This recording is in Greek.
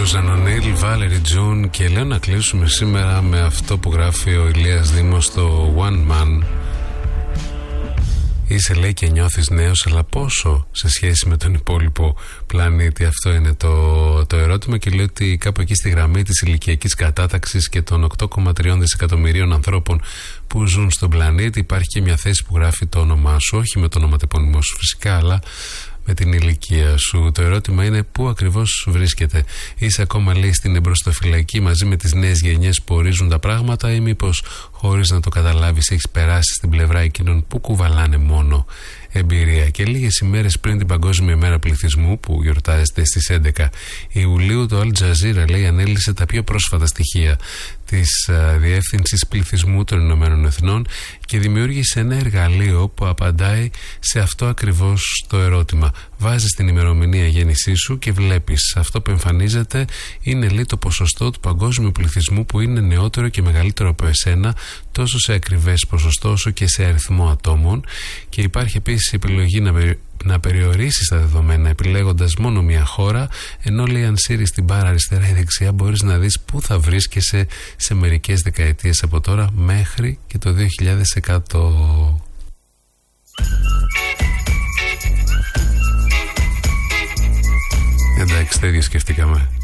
Susan O'Neill, Valerie June, και λέω να κλείσουμε σήμερα με αυτό που γράφει ο Ηλίας Δήμος στο One Man. Είσαι, λέει, και νιώθεις νέος, αλλά πόσο σε σχέση με τον υπόλοιπο πλανήτη? Αυτό είναι το ερώτημα, και λέει ότι κάπου εκεί στη γραμμή της ηλικιακής κατάταξης και των 8,3 δισεκατομμυρίων ανθρώπων που ζουν στον πλανήτη υπάρχει και μια θέση που γράφει το όνομά σου, όχι με το ονοματεπώνυμό σου φυσικά, αλλά με την ηλικία σου. Το ερώτημα είναι πού ακριβώς βρίσκεται. Είσαι ακόμα, λέει, στην εμπροστοφυλακή μαζί με τις νέες γενιές που ορίζουν τα πράγματα, ή μήπως χωρίς να το καταλάβεις έχεις περάσει στην πλευρά εκείνων που κουβαλάνε μόνο εμπειρία? Και λίγες ημέρες πριν την Παγκόσμια ημέρα πληθυσμού που γιορτάζεται στις 11 Ιουλίου, το Al Jazeera, λέει, ανέλυσε τα πιο πρόσφατα στοιχεία της Διεύθυνσης Πληθυσμού των Ηνωμένων Εθνών και δημιούργησε ένα εργαλείο που απαντάει σε αυτό ακριβώς το ερώτημα. Βάζεις την ημερομηνία γέννησή σου και βλέπεις αυτό που εμφανίζεται είναι, λέει, το ποσοστό του παγκόσμιου πληθυσμού που είναι νεότερο και μεγαλύτερο από εσένα, τόσο σε ακριβές ποσοστό όσο και σε αριθμό ατόμων, και υπάρχει επίσης η επιλογή να περιορίσεις τα δεδομένα επιλέγοντας μόνο μια χώρα, ενώ, λέει, αν σύρεις την μπάρα αριστερά ή δεξιά μπορείς να δεις πού θα βρίσκεσαι σε μερικές δεκαετίες από τώρα μέχρι και το 2100. Εντάξει, το ίδιο σκεφτήκαμε.